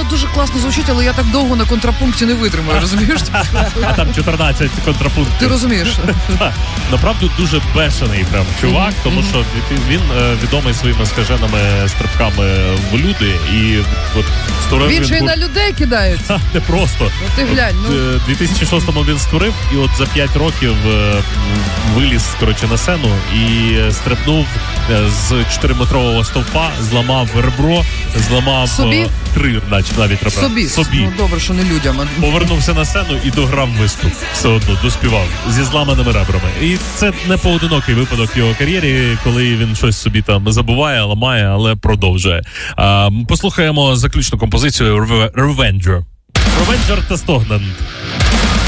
дуже класно звучить, але я так довго на контрапункті не витримаю, розумієш? А там 14 контрапунктів. Ти розумієш? Направду дуже бешений прям чувак, тому що він відомий своїми скаженими стрибками в люди. І от створив Він ще й на людей кидають. не просто. Ти глянь, ну. В 2006-му він створив, і от за 5 років виліз, коротше, на сцену і стрибнув з 4-метрового стовпа, зламав ребро, зламав Собі? 3 навіть ребра. Собі. Ну, добре, що не людям. Повернувся на сцену і дограв виступ. Все одно, доспівав. Зі зламаними ребрами. І це не поодинокий випадок в його кар'єрі, коли він щось собі там забуває, ламає, але продовжує. Послухаємо заключну композицію Revenger. Revenger та Стогнан.